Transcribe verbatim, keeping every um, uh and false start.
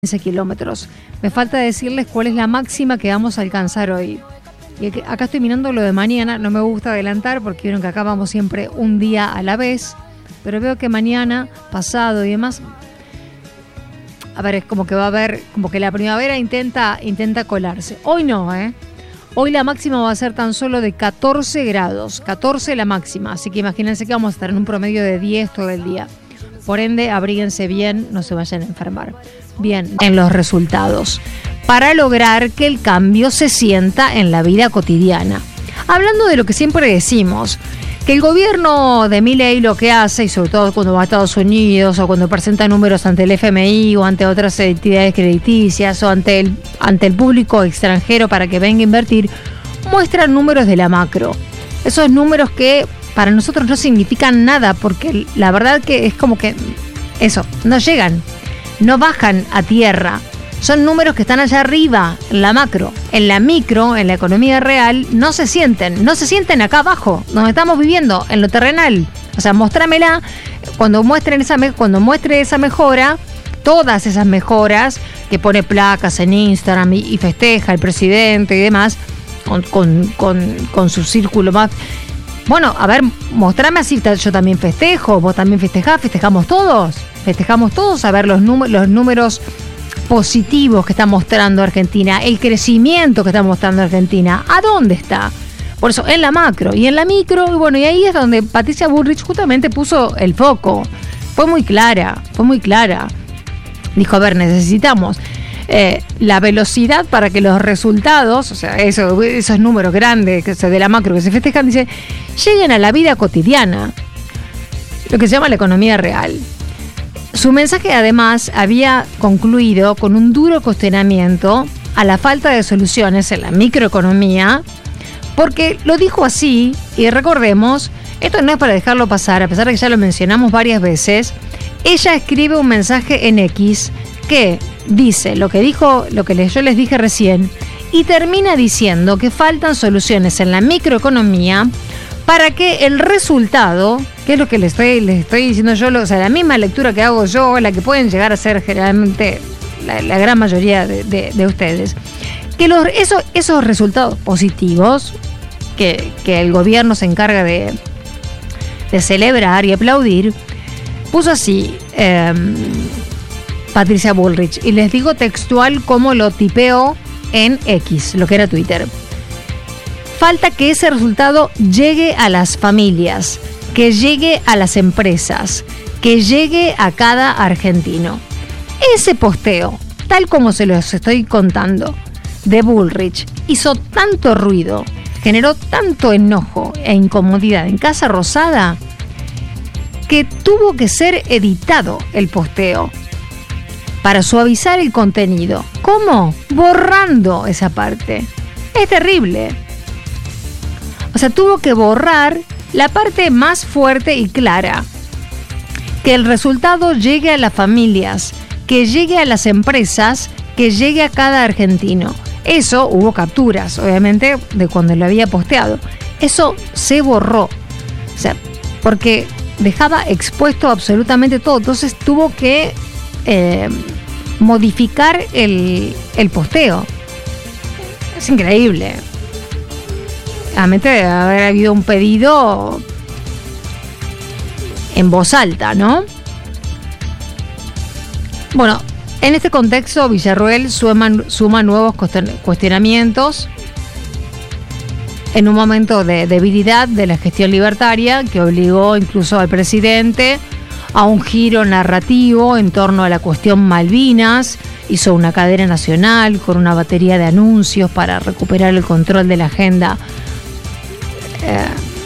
quince kilómetros. Me falta decirles cuál es la máxima que vamos a alcanzar hoy. Y acá estoy mirando lo de mañana, no me gusta adelantar porque vieron que acá vamos siempre un día a la vez, pero veo que mañana, pasado y demás, a ver, es como que va a haber, como que la primavera intenta, intenta colarse. Hoy no, ¿eh? Hoy la máxima va a ser tan solo de catorce grados, catorce la máxima, así que imagínense que vamos a estar en un promedio de diez todo el día. Por ende, abríguense bien, no se vayan a enfermar. Bien, en los resultados, para lograr que el cambio se sienta en la vida cotidiana. Hablando de lo que siempre decimos, que el gobierno de Milei lo que hace, y sobre todo cuando va a Estados Unidos o cuando presenta números ante el F M I o ante otras entidades crediticias o ante el, ante el público extranjero para que venga a invertir, muestran números de la macro. Esos números que para nosotros no significan nada, porque la verdad que es como que eso, no llegan, no bajan a tierra. Son números que están allá arriba, en la macro. En la micro, en la economía real, no se sienten. No se sienten acá abajo, donde estamos viviendo, en lo terrenal. O sea, mostrámela, cuando muestren esa, cuando muestre esa mejora, todas esas mejoras que pone placas en Instagram y, y festeja el presidente y demás, con, con, con, con su círculo más. Bueno, a ver, mostrame así, yo también festejo, vos también festejás, festejamos todos. Festejamos todos a ver los, núm- los números positivos que está mostrando Argentina, el crecimiento que está mostrando Argentina. ¿A dónde está? Por eso, en la macro y en la micro, y bueno, y ahí es donde Patricia Bullrich justamente puso el foco. Fue muy clara, fue muy clara. Dijo, a ver, necesitamos eh, la velocidad para que los resultados, o sea, eso, esos números grandes que, de la macro que se festejan, dice, lleguen a la vida cotidiana, lo que se llama la economía real. Su mensaje además había concluido con un duro cuestionamiento a la falta de soluciones en la microeconomía, porque lo dijo así, y recordemos, esto no es para dejarlo pasar, a pesar de que ya lo mencionamos varias veces. Ella escribe un mensaje en X que dice lo que dijo, lo que yo les dije recién, y termina diciendo que faltan soluciones en la microeconomía para que el resultado, que es lo que les estoy, les estoy diciendo yo, o sea, la misma lectura que hago yo, la que pueden llegar a ser generalmente la, la gran mayoría de, de, de ustedes, que los, esos, esos resultados positivos que, que el gobierno se encarga de, de celebrar y aplaudir, puso así eh, Patricia Bullrich, y les digo textual como lo tipeó en X, lo que era Twitter. Falta que ese resultado llegue a las familias, que llegue a las empresas, que llegue a cada argentino. Ese posteo, tal como se los estoy contando, de Bullrich, hizo tanto ruido, generó tanto enojo e incomodidad en Casa Rosada, que tuvo que ser editado el posteo para suavizar el contenido. ¿Cómo? Borrando esa parte. Es terrible. O sea, tuvo que borrar la parte más fuerte y clara. Que el resultado llegue a las familias, que llegue a las empresas, que llegue a cada argentino. Eso, hubo capturas, obviamente, de cuando lo había posteado. Eso se borró. O sea, porque dejaba expuesto absolutamente todo. Entonces tuvo que eh, modificar el, el posteo. Es increíble. Realmente debe haber habido un pedido en voz alta, ¿no? Bueno, en este contexto, Villarruel suma, suma nuevos cuestionamientos en un momento de debilidad de la gestión libertaria que obligó incluso al presidente a un giro narrativo en torno a la cuestión Malvinas. Hizo una cadena nacional con una batería de anuncios para recuperar el control de la agenda Eh,